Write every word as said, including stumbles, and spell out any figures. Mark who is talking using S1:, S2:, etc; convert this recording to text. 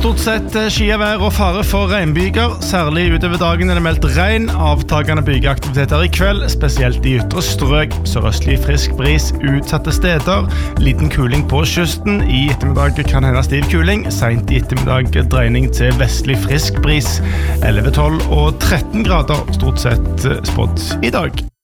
S1: Stort sett skyvær og fare for regnbyger. Særlig utover dagen er det meldt regn. Avtagende bygeaktiviteter i kveld, spesielt i ytre strøk. Sørøstlig frisk bris utsatte steder. Liten kuling på kysten. I ettermiddag kan hende stiv kuling. Sent i ettermiddag dreining til vestlig frisk bris. elleve, tolv og tretten grader stort sett spådd i dag.